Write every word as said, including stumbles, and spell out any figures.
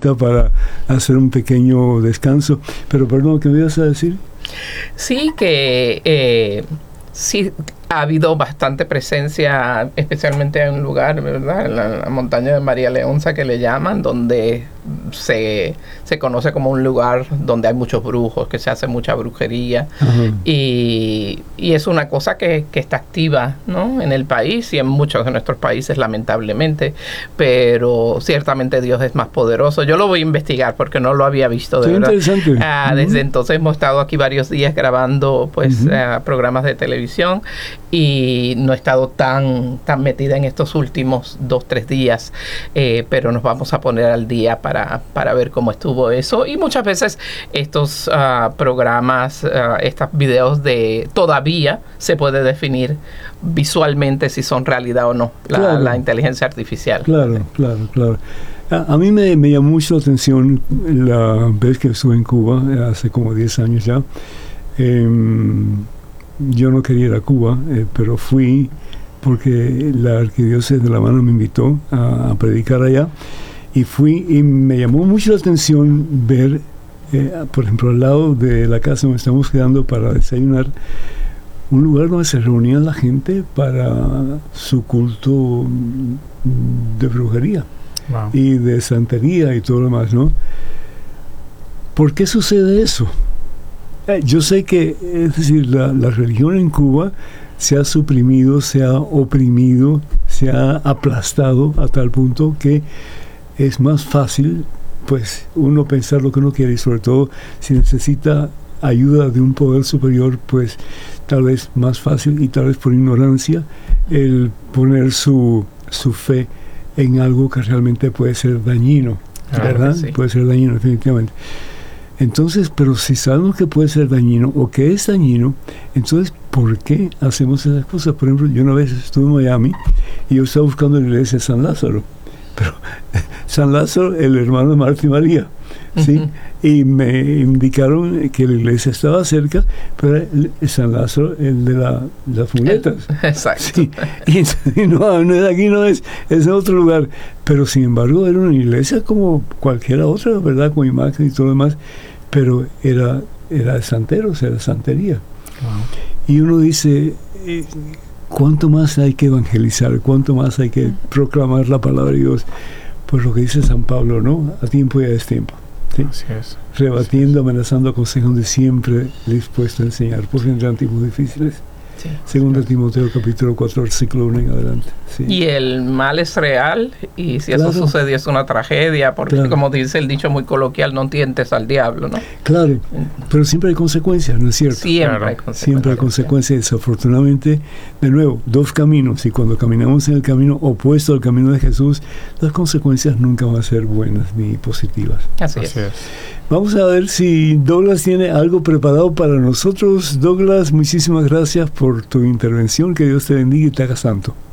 pausita para hacer un pequeño descanso. Pero perdón, ¿qué me ibas a decir? Sí, que eh, sí ha habido bastante presencia, especialmente en un lugar, ¿verdad? En la, la montaña de María Leonza, que le llaman, donde se, se conoce como un lugar donde hay muchos brujos, que se hace mucha brujería. Y, y es una cosa que, que está activa, ¿no?, en el país y en muchos de nuestros países, lamentablemente, pero ciertamente Dios es más poderoso. Yo lo voy a investigar porque no lo había visto, de Qué verdad. interesante. Uh, desde uh-huh. entonces hemos estado aquí varios días grabando pues uh-huh. uh, programas de televisión, y no he estado tan, tan metida en estos últimos dos, tres días, eh, pero nos vamos a poner al día para, para ver cómo estuvo eso. Y muchas veces estos uh, programas, uh, estos videos de todavía se puede definir visualmente si son realidad o no, la, claro. la inteligencia artificial. Claro, claro, claro. A, a mí me, me llamó mucho la atención la vez que estuve en Cuba, hace como diez años ya. Eh, Yo no quería ir a Cuba, eh, pero fui porque la arquidiócesis de La Habana me invitó a, a predicar allá, y fui y me llamó mucho la atención ver, eh, por ejemplo, al lado de la casa donde estamos quedando para desayunar, un lugar donde se reunía la gente para su culto de brujería. Wow. Y de santería y todo lo demás, ¿no? ¿Por qué sucede eso? Yo sé que, es decir, la, la religión en Cuba se ha suprimido, se ha oprimido, se ha aplastado a tal punto que es más fácil, pues, uno pensar lo que uno quiere, y sobre todo si necesita ayuda de un poder superior, pues tal vez más fácil, y tal vez por ignorancia, el poner su, su fe en algo que realmente puede ser dañino, ¿verdad? Ah, sí. Puede ser dañino, definitivamente. Entonces, pero si sabemos que puede ser dañino o que es dañino, entonces, ¿por qué hacemos esas cosas? Por ejemplo, yo una vez estuve en Miami y yo estaba buscando la iglesia de San Lázaro, pero San Lázaro, el hermano de Marta y María, ¿sí? Uh-huh. Y me indicaron que la iglesia estaba cerca, pero el, el San Lázaro, el de la, las muletas. Exacto. Sí. Y, y no, no es aquí, no es, es en otro lugar. Pero sin embargo era una iglesia como cualquiera otra, ¿verdad? Con imagen y todo lo demás, pero era, era de santeros, era santería. Wow. Y uno dice, eh, ¿cuánto más hay que evangelizar? ¿Cuánto más hay que proclamar la palabra de Dios? Pues lo que dice San Pablo, ¿no? A tiempo y a destiempo. ¿Sí? Así es. Rebatiendo, amenazando, aconsejando, siempre dispuesto a enseñar, porque vendrán tiempos difíciles. Sí, Segunda sí. Timoteo capítulo cuatro, versículo uno en adelante. Sí. Y el mal es real, y si claro. eso sucedió es una tragedia, porque claro. como dice el dicho muy coloquial, no tientes al diablo, ¿no? Claro, pero siempre hay consecuencias, ¿no es cierto? Siempre claro. hay consecuencias. Siempre hay consecuencias, desafortunadamente. De nuevo, dos caminos, y cuando caminamos en el camino opuesto al camino de Jesús, las consecuencias nunca van a ser buenas ni positivas. Así, Así es. es. Vamos a ver si Douglas tiene algo preparado para nosotros. Douglas, muchísimas gracias por tu intervención. Que Dios te bendiga y te haga santo.